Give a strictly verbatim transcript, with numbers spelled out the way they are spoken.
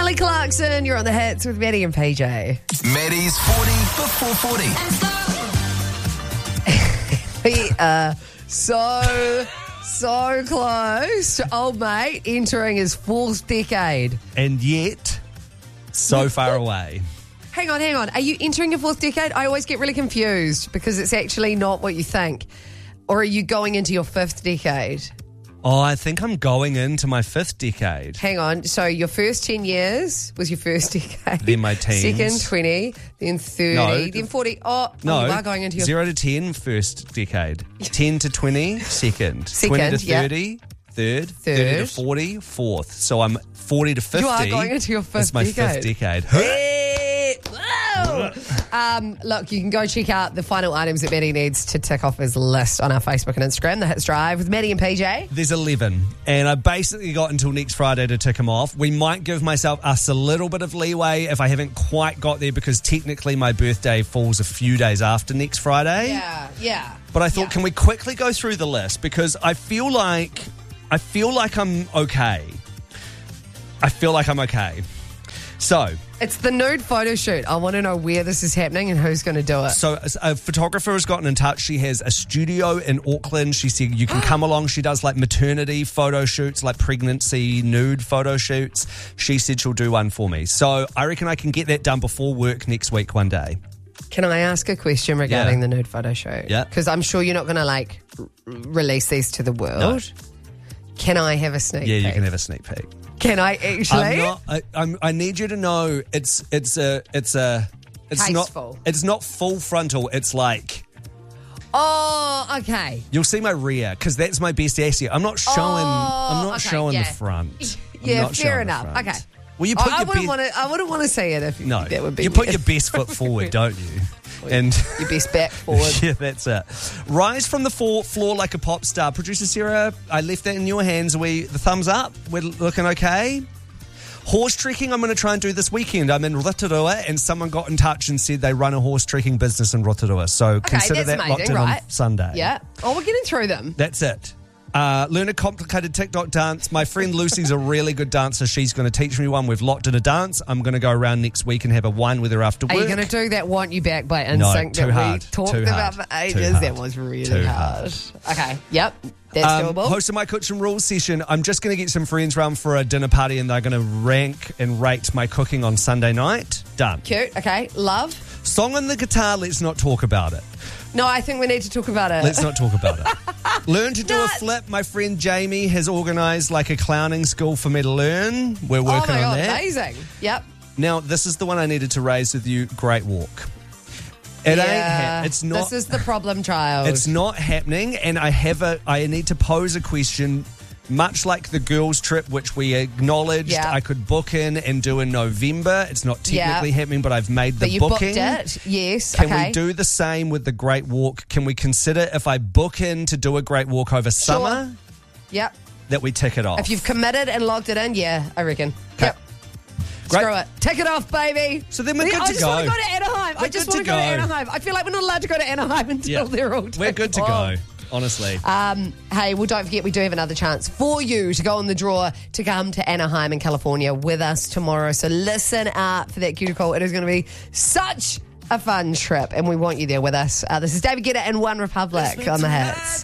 Kelly Clarkson, you're on the hits with Maddie and P J. Maddie's forty before forty. We are so, so close to old mate entering his fourth decade. And yet, so far away. Hang on, hang on. Are you entering your fourth decade? I always get really confused because it's actually not what you think. Or are you going into your fifth decade? Oh, I think I'm going into my fifth decade. Hang on. So your first ten years was your first decade. Then my teens. Second, twenty. Then thirty. No. Then forty. Oh, No, oh, you are going into your... zero to ten, first decade. ten to twenty, second. Second, twenty to yeah. thirty, third. Third. thirty to forty, fourth. So I'm forty to fifty. You are going into your fifth That's my decade. fifth decade. Hey, whoa. um, look, you can go check out the final items that Maddie needs to tick off his list on our Facebook and Instagram, The Hits Drive with Maddie and P J. There's eleven, and I basically got until next Friday to tick them off. We might give myself us a little bit of leeway if I haven't quite got there, because technically my birthday falls a few days after next Friday. Yeah, yeah. But I thought, yeah. can we quickly go through the list, because I feel like I feel like I'm okay. I feel like I'm okay. So, It's the nude photo shoot. I want to know where this is happening and who's going to do it. So a photographer has gotten in touch. She has a studio in Auckland. She said you can come along. She does like maternity photo shoots, like pregnancy nude photo shoots. She said she'll do one for me. So I reckon I can get that done before work next week one day. Can I ask a question regarding Yeah. the nude photo shoot? Yeah. Because I'm sure you're not going to like r- release these to the world. No. Can I have a sneak Yeah, peek? you can have a sneak peek. Can I actually? I'm not. I, I'm, I need you to know it's it's a it's a it's Tasteful. not it's not full frontal. It's like Oh, okay. you'll see my rear, because that's my best asset. I'm not showing. Oh, I'm not okay, showing yeah. the front. I'm Yeah, not fair showing the enough. front. Okay. Well, you Oh, put I your wouldn't best. want to. I wouldn't want to see it if No, that would be you put your best foot forward, don't you? And your best back forward. yeah, that's it. Rise from the floor, floor like a pop star. Producer Sarah, I left that in your hands. Are we the thumbs up? We're looking okay. Horse trekking, I'm going to try and do this weekend. I'm in Rotorua, and someone got in touch and said they run a horse trekking business in Rotorua. So consider that's that amazing, locked in right? on Sunday. Yeah. Oh, we're getting through them. That's it. Uh, learn a complicated TikTok dance. My friend Lucy's a really good dancer. She's going to teach me one. We've locked in a dance. I'm going to go around next week and have a wine with her after work. Are you going to do that Want You Back by No, NSYNC too that hard, we talked too about hard, for too ages? hard, That was really too hard. Okay. Yep. That's Um, doable. hosted my Kitchen Rules session. I'm just going to get some friends round for a dinner party, and they're going to rank and rate my cooking on Sunday night. Done. Cute. Okay. Love. Song on the guitar, let's not talk about it. No, I think we need to talk about it. Let's not talk about it. Learn to do No. a flip. My friend Jamie has organised like a clowning school for me to learn. We're Oh working my on God, that. amazing. Yep. Now, this is the one I needed to raise with you. Great Walk. It ain't. Yeah. Ha- it's not. This is the problem child. It's not happening, and I have a. I need to pose a question. Much like the girls' trip, which we acknowledged, Yeah. I could book in and do in November. It's not technically Yeah. happening, but I've made the But you booking. booked it. Yes. Can okay. we do the same with the Great Walk? Can we consider if I book in to do a Great Walk over summer Yep. that we tick it off? If you've committed and logged it in, yeah, I reckon. Okay. Yep. Great. Screw it. Tick it off, baby. So then we're I good to just go. want to go to Anaheim. I We're just good want to to go to go. Anaheim. I feel like we're not allowed to go to Anaheim until Yeah. they're all We're good to taken off. go, honestly. Um, hey, well, don't forget, we do have another chance for you to go on the draw to come to Anaheim in California with us tomorrow. So listen out for that cuticle. It is going to be such a fun trip, and we want you there with us. Uh, this is David Guetta and One Republic on the Hits.